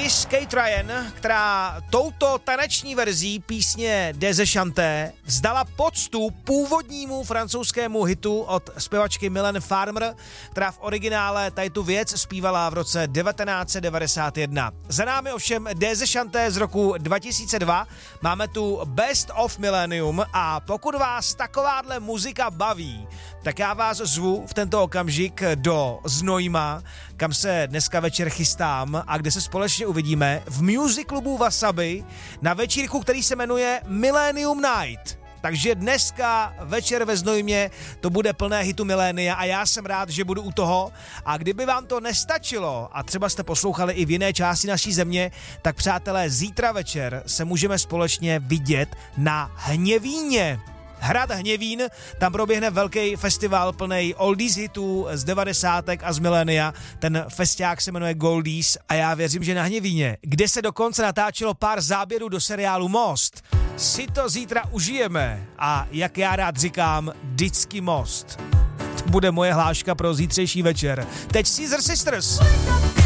Miss Kate Ryan, která touto taneční verzí písně Des Chanté vzdala poctu původnímu francouzskému hitu od zpěvačky Mylène Farmer, která v originále tady tu věc zpívala v roce 1991. Za námi ovšem Des Chanté z roku 2002, máme tu Best of Millennium a pokud vás takováhle muzika baví, tak já vás zvu v tento okamžik do Znojma, kam se dneska večer chystám a kde se společně uvidíme v Music Clubu Wasabi na večírku, který se jmenuje Millennium Night. Takže dneska večer ve Znojmě to bude plné hitu milénia a já jsem rád, že budu u toho. A kdyby vám to nestačilo a třeba jste poslouchali i v jiné části naší země, tak přátelé, zítra večer se můžeme společně vidět na Hněvíně. Hrad Hněvín, tam proběhne velký festival plný oldies hitů z 90. a z milénia. Ten festiák se jmenuje Goldies a já věřím, že na Hněvíně, kde se dokonce natáčelo pár záběrů do seriálu Most, si to zítra užijeme a jak já rád říkám, vždycky Most. To bude moje hláška pro zítřejší večer. Teď Caesar Sisters.